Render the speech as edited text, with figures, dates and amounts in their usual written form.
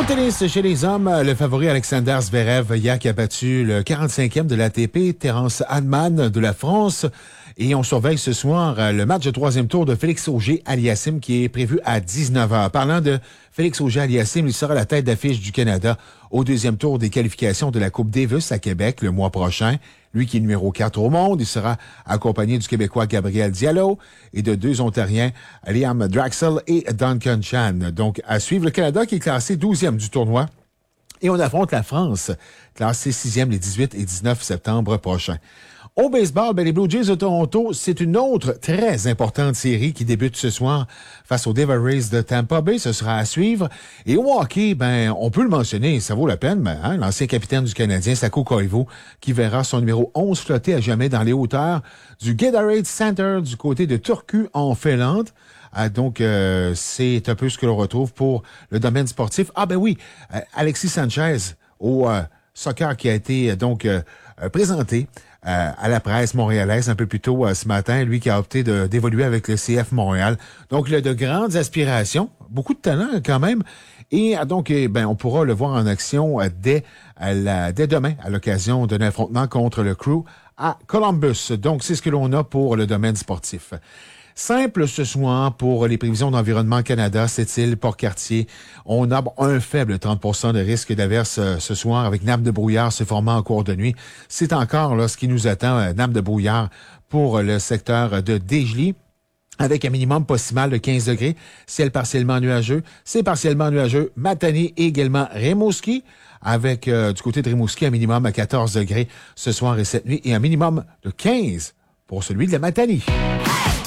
Au tennis, chez les hommes, le favori Alexander Zverev hier qui a battu le 45e de l'ATP, Terence Hannemann de la France. Et on surveille ce soir le match de troisième tour de Félix Auger-Aliassime qui est prévu à 19h. Parlant de Félix Auger-Aliassime, il sera la tête d'affiche du Canada au deuxième tour des qualifications de la Coupe Davis à Québec le mois prochain. Lui qui est numéro 4 au monde, il sera accompagné du Québécois Gabriel Diallo et de deux Ontariens, Liam Draxel et Duncan Chan. Donc, à suivre le Canada qui est classé 12e du tournoi. Et on affronte la France, classée 6e les 18 et 19 septembre prochains. Au baseball, les Blue Jays de Toronto, c'est une autre très importante série qui débute ce soir face aux Devil Rays de Tampa Bay. Ce sera à suivre. Et au hockey, on peut le mentionner, ça vaut la peine, l'ancien capitaine du Canadien, Saku Koivu, qui verra son numéro 11 flotter à jamais dans les hauteurs du Gatorade Center du côté de Turku en Finlande. Donc, c'est un peu ce que l'on retrouve pour le domaine sportif. Alexis Sanchez au soccer qui a été présenté à la presse montréalaise un peu plus tôt ce matin, lui qui a opté d'évoluer avec le CF Montréal. Donc, il a de grandes aspirations, beaucoup de talent quand même. Et donc, on pourra le voir en action dès demain à l'occasion d'un affrontement contre le Crew à Columbus. Donc, c'est ce que l'on a pour le domaine sportif. Simple ce soir pour les prévisions d'Environnement Canada, Sept-Îles, Port-Cartier. On a un faible 30% de risque d'averse ce soir avec nappe de brouillard se formant en cours de nuit. C'est encore ce qui nous attend, nappe de brouillard pour le secteur de Desjely. Avec un minimum possible de 15 degrés, ciel partiellement nuageux. C'est partiellement nuageux, Matane et également Rimouski, avec du côté de Rimouski un minimum à 14 degrés ce soir et cette nuit et un minimum de 15 pour celui de la Matane.